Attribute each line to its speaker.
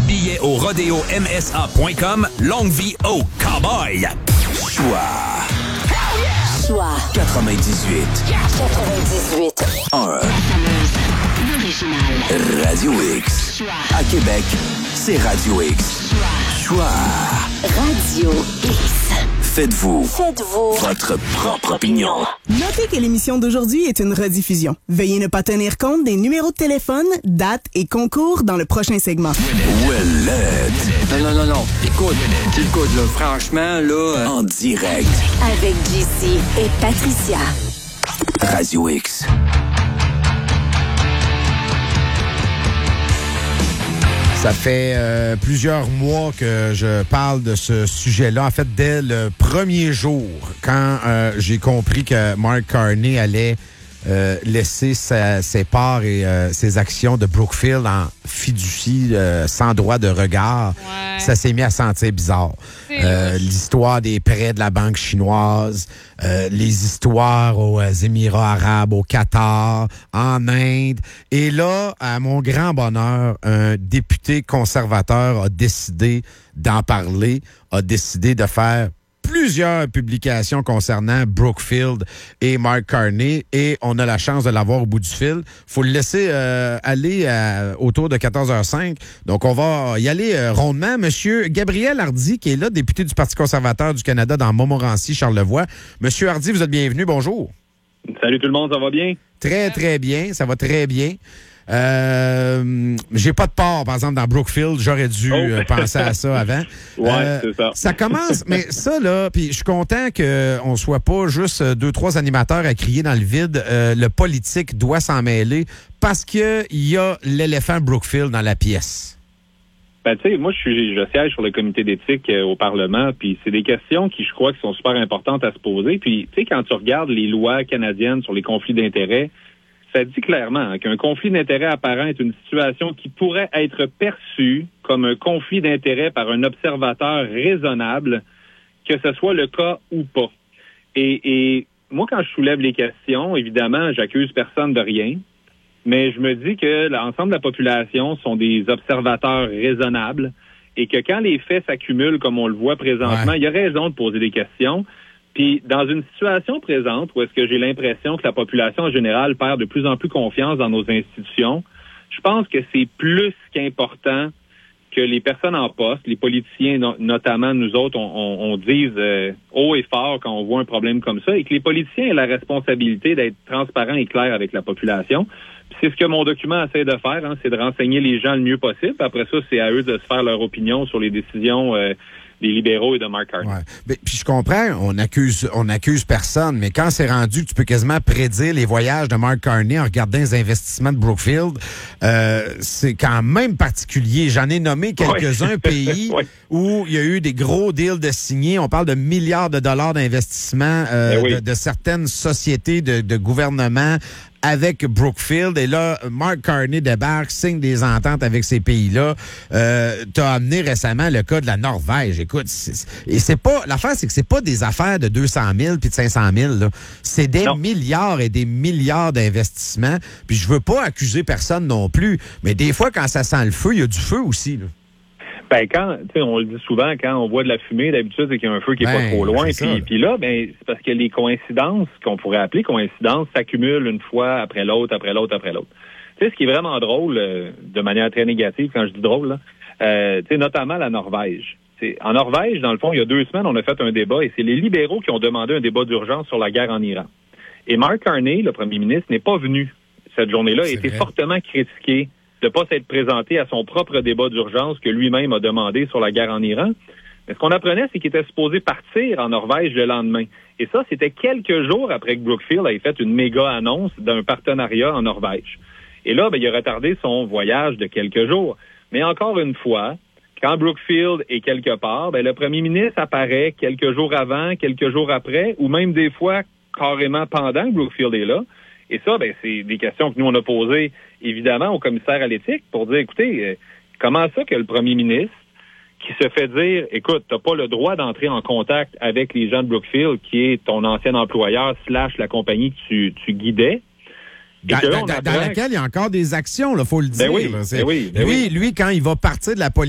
Speaker 1: billets au rodeomsa.com. Longue vie au cowboy. Choix.
Speaker 2: Choix
Speaker 1: 98. 1.
Speaker 2: L'original.
Speaker 1: Radio X.
Speaker 2: Choix.
Speaker 1: À Québec, c'est Radio X. Choix.
Speaker 2: Radio X.
Speaker 1: Faites-vous
Speaker 2: Faites-vous
Speaker 1: votre propre opinion.
Speaker 3: Notez que l'émission d'aujourd'hui est une rediffusion. Veuillez ne pas tenir compte des numéros de téléphone, dates et concours dans le prochain segment.
Speaker 1: Ouellette.
Speaker 4: Non. Écoute, là, franchement, là...
Speaker 1: En direct.
Speaker 2: Avec JC et Patricia.
Speaker 1: Radio X.
Speaker 5: Ça fait plusieurs mois que je parle de ce sujet-là. En fait, dès le premier jour, quand j'ai compris que Mark Carney allait laisser ses parts et ses actions de Brookfield en fiducie sans droit de regard, ça s'est mis à sentir bizarre. L'histoire des prêts de la banque chinoise, les histoires aux Émirats arabes, au Qatar, en Inde. Et là, à mon grand bonheur, un député conservateur a décidé d'en parler, a décidé de faire plusieurs publications concernant Brookfield et Mark Carney, et on a la chance de l'avoir au bout du fil. Faut le laisser aller autour de 14h05. Donc, on va y aller rondement. Monsieur Gabriel Hardy, qui est là, député du Parti conservateur du Canada dans Montmorency, Charlevoix. Monsieur Hardy, vous êtes bienvenu. Bonjour.
Speaker 6: Salut tout le monde, ça va bien?
Speaker 5: Très, très bien. Ça va très bien. J'ai pas de part, par exemple, dans Brookfield. J'aurais dû penser à ça avant.
Speaker 6: C'est ça.
Speaker 5: Ça commence, mais ça, là, puis je suis content qu'on soit pas juste 2-3 animateurs à crier dans le vide. Le politique doit s'en mêler parce qu'il y a l'éléphant Brookfield dans la pièce.
Speaker 6: Ben, tu sais, moi, je siège sur le comité d'éthique au Parlement, puis c'est des questions qui, je crois, qui sont super importantes à se poser. Puis, tu sais, quand tu regardes les lois canadiennes sur les conflits d'intérêts, ça dit clairement qu'un conflit d'intérêts apparent est une situation qui pourrait être perçue comme un conflit d'intérêts par un observateur raisonnable, que ce soit le cas ou pas. Et moi, quand je soulève les questions, évidemment, j'accuse personne de rien, mais je me dis que l'ensemble de la population sont des observateurs raisonnables et que quand les faits s'accumulent comme on le voit présentement, il y a raison de poser des questions. Puis, dans une situation présente où est-ce que j'ai l'impression que la population en général perd de plus en plus confiance dans nos institutions, je pense que c'est plus qu'important que les personnes en poste, les politiciens, notamment nous autres, on dise haut et fort quand on voit un problème comme ça, et que les politiciens aient la responsabilité d'être transparents et clairs avec la population. Puis c'est ce que mon document essaie de faire, c'est de renseigner les gens le mieux possible. Après ça, c'est à eux de se faire leur opinion sur les décisions des libéraux et de Mark Carney.
Speaker 5: Ouais. Puis je comprends, on accuse personne, mais quand c'est rendu que tu peux quasiment prédire les voyages de Mark Carney en regardant les investissements de Brookfield, c'est quand même particulier. J'en ai nommé quelques-uns pays où il y a eu des gros deals de signés. On parle de milliards de dollars d'investissement de certaines sociétés de gouvernement avec Brookfield. Et là, Mark Carney débarque, signe des ententes avec ces pays-là. T'as amené récemment le cas de la Norvège. Écoute, l'affaire, c'est que c'est pas des affaires de 200 000 puis de 500 000. Là. C'est des milliards et des milliards d'investissements. Puis je veux pas accuser personne non plus, mais des fois, quand ça sent le feu, il y a du feu aussi, là.
Speaker 6: Ben, on le dit souvent, quand on voit de la fumée, d'habitude, c'est qu'il y a un feu qui est pas trop loin. Puis là, c'est parce que les coïncidences, qu'on pourrait appeler coïncidences, s'accumulent une fois après l'autre, après l'autre, après l'autre. Tu sais, ce qui est vraiment drôle, de manière très négative, quand je dis drôle, là, notamment la Norvège. En Norvège, dans le fond, il y a 2 semaines, on a fait un débat, et c'est les libéraux qui ont demandé un débat d'urgence sur la guerre en Iran. Et Mark Carney, le premier ministre, n'est pas venu cette journée-là, a été fortement critiqué de ne pas s'être présenté à son propre débat d'urgence que lui-même a demandé sur la guerre en Iran. Mais ce qu'on apprenait, c'est qu'il était supposé partir en Norvège le lendemain. Et ça, c'était quelques jours après que Brookfield ait fait une méga annonce d'un partenariat en Norvège. Et là, il a retardé son voyage de quelques jours. Mais encore une fois, quand Brookfield est quelque part, le premier ministre apparaît quelques jours avant, quelques jours après, ou même des fois carrément pendant que Brookfield est là. Et ça, c'est des questions que nous, on a posées, évidemment, au commissaire à l'éthique pour dire, écoutez, comment ça que le premier ministre, qui se fait dire, écoute, t'as pas le droit d'entrer en contact avec les gens de Brookfield, qui est ton ancien employeur / la compagnie que tu guidais.
Speaker 5: Dans laquelle il y a encore des actions, il faut le dire.
Speaker 6: Oui,
Speaker 5: lui, quand il va partir de la politique,